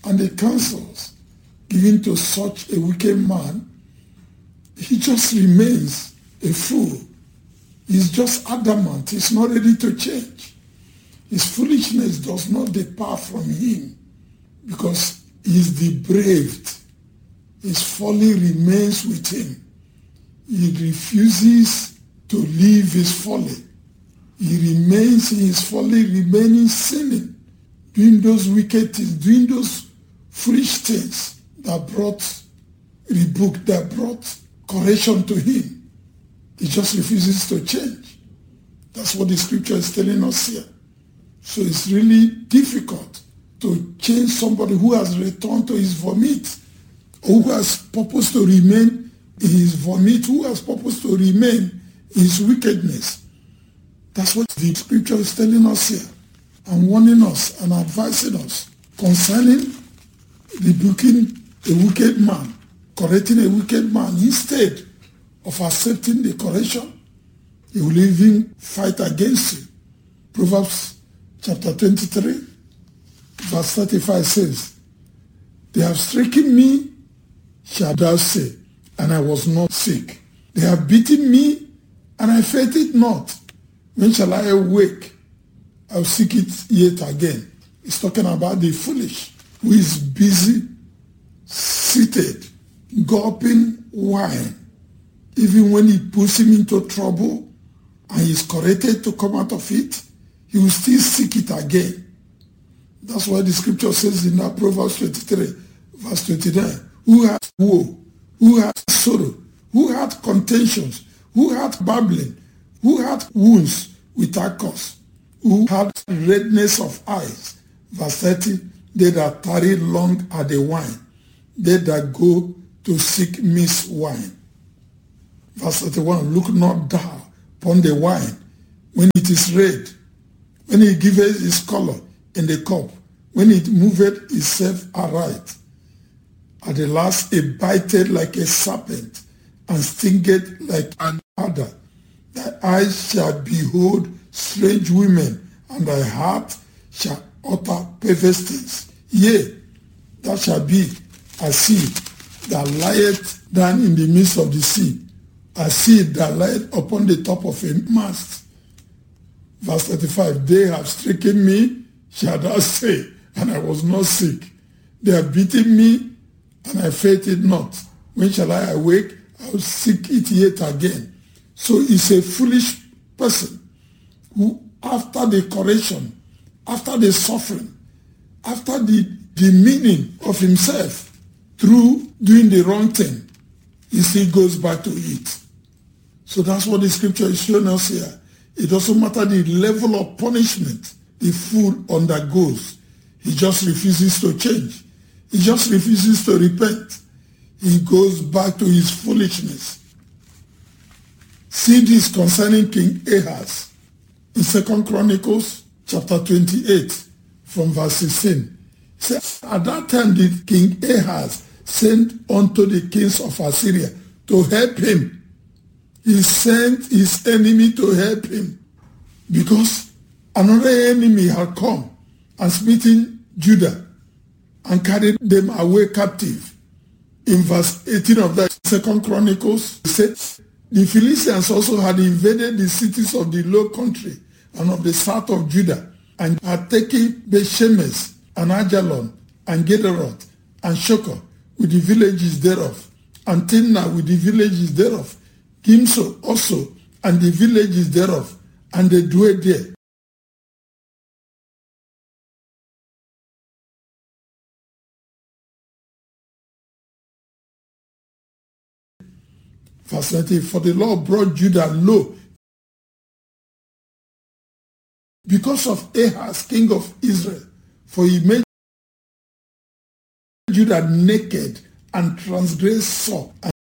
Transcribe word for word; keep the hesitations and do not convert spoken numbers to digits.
and the counsels given to such a wicked man, he just remains a fool. He's just adamant. He's not ready to change. His foolishness does not depart from him because he is depraved. His folly remains with him. He refuses to leave his folly. He remains in his folly, remaining sinning, doing those wicked things, doing those foolish things that brought rebuke, that brought correction to him. He just refuses to change. That's what the scripture is telling us here. So it's really difficult to change somebody who has returned to his vomit, or who has purpose to remain in his vomit, who has purpose to remain in his wickedness. That's what the scripture is telling us here, and warning us and advising us concerning rebuking a wicked man, correcting a wicked man. Instead of accepting the correction, he will even fight against you. Proverbs chapter twenty-three, verse thirty-five says, "They have stricken me, shall thou say, and I was not sick. They have beaten me, and I felt it not. When shall I awake? I'll seek it yet again." It's talking about the foolish who is busy, seated, gulping wine. Even when he puts him into trouble and he's corrected to come out of it, he will still seek it again. That's why the scripture says in that Proverbs twenty-three, verse twenty-nine, "Who had woe? Who had sorrow? Who had contentions? Who had babbling? Who had wounds without cause? Who had redness of eyes?" Verse thirty, "They that tarry long at the wine, they that go to seek mixed wine." Verse thirty-one, "Look not thou upon the wine when it is red, when it giveth his color in the cup, when it moveth itself aright. At the last it biteth like a serpent, and stingeth like an adder. Thy eyes shall behold strange women, and thy heart shall utter perverse things. Yea, thou shalt be as seed that lieth down in the midst of the sea, a seed that lieth upon the top of a mast." Verse thirty-five, "They have stricken me, shall thou say, and I was not sick. They have beaten me, and I felt it not. When shall I awake? I will seek it yet again." So it's a foolish person who, after the correction, after the suffering, after the demeaning of himself through doing the wrong thing, he still goes back to it. So that's what the scripture is showing us here. It doesn't matter the level of punishment the fool undergoes. He just refuses to change. He just refuses to repent. He goes back to his foolishness. See this concerning King Ahaz in Second Chronicles chapter twenty-eight from verse sixteen. It says, "At that time did King Ahaz send unto the kings of Assyria to help him." He sent his enemy to help him because another enemy had come and smitten Judah and carried them away captive. In verse eighteen of that Second Chronicles, it says, "The Philistines also had invaded the cities of the low country and of the south of Judah, and had taken Bethshemesh and Ajalon and Gederoth and Shokoh with the villages thereof, and Timnah with the villages thereof, Gimso also and the villages thereof, and they dwelt there. Verse nineteen, "For the Lord brought Judah low because of Ahaz, king of Israel, for he made Judah naked and transgressed sore."